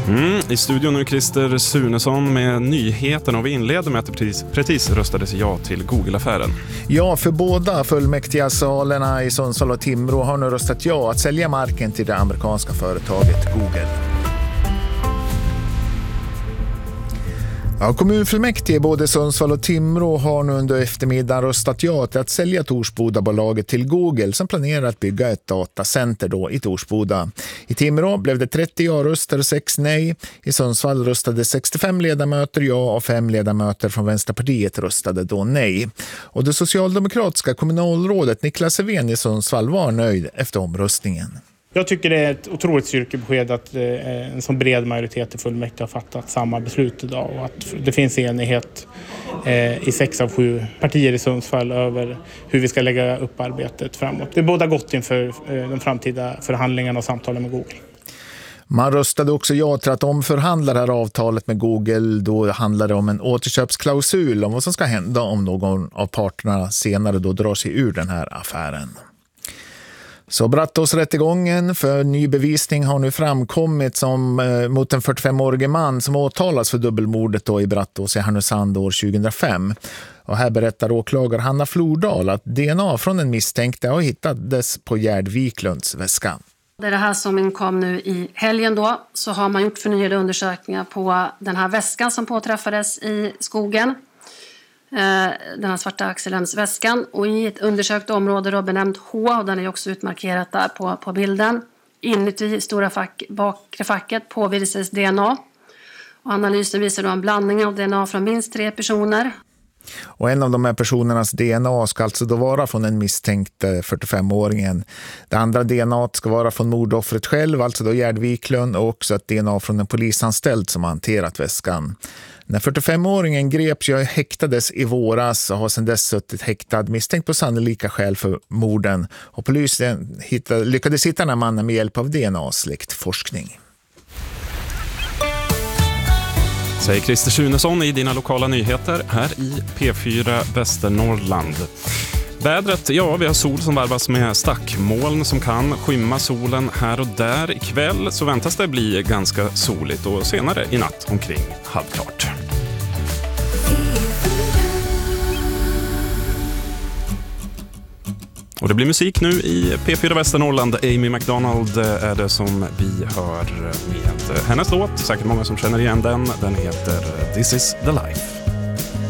I studion nu Christer Sunesson med nyheterna, och vi inleder med att det precis röstades ja till Google-affären. Ja, för båda fullmäktiga salarna i Sundsvall och Timrå har nu röstat ja att sälja marken till det amerikanska företaget Google. Ja, kommunfullmäktige både Sundsvall och Timrå har nu under eftermiddagen röstat ja till att sälja Torsbodabolaget till Google som planerar att bygga ett datacenter då i Torsboda. I Timrå blev det 30 ja-röster och 6 nej. I Sundsvall röstade 65 ledamöter ja och 5 ledamöter från Vänsterpartiet röstade då nej. Och det socialdemokratiska kommunalrådet Niklas Evén i Sundsvall var nöjd efter omröstningen. Jag tycker det är ett otroligt styrkebesked att en så bred majoritet i fullmäktige har fattat samma beslut idag och att det finns enighet i 6 av 7 partier i Sundsvall över hur vi ska lägga upp arbetet framåt. Det är båda gott inför de framtida förhandlingarna och samtalen med Google. Man röstade också ja till att omförhandla det här avtalet med Google. Då handlar det om en återköpsklausul om vad som ska hända om någon av parterna senare då drar sig ur den här affären. Så Brattåsrättegången för ny bevisning har nu framkommit mot en 45-årig man som åtalas för dubbelmordet då i Brattås i Härnösand år 2005. Och här berättar åklagare Hanna Flordal att DNA från den misstänkte har hittades på Gerd Wiklunds väska. Det är det här som inkom nu i helgen då, så har man gjort förnyade undersökningar på den här väskan som påträffades i skogen. Den här svarta axelhemsväskan, och i ett undersökt område då benämnt H, och den är också utmarkerat där på bilden. Inuti stora bakre facket påvisades DNA, och analysen visar då en blandning av DNA från minst 3 personer. Och en av de här personernas DNA ska alltså då vara från en misstänkt 45-åringen. Det andra DNA ska vara från mordoffret själv, alltså då Gerd Wiklund, och också ett DNA från en polisanställd som har hanterat väskan. När 45-åringen greps och häktades i våras och har sedan dess suttit häktad misstänkt på sannolika skäl för morden. Och polisen lyckades hitta den här mannen med hjälp av DNA-släktforskning. Säger Christer Sunesson i dina lokala nyheter här i P4 Västernorrland. Vädret, ja, vi har sol som varvas med stackmoln som kan skymma solen här och där. Ikväll så väntas det bli ganska soligt och senare i natt omkring halvklart. Och det blir musik nu i P4 Västernorrland. Amy McDonald är det som vi hör med hennes låt. Säkert många som känner igen den. Den heter This is the life.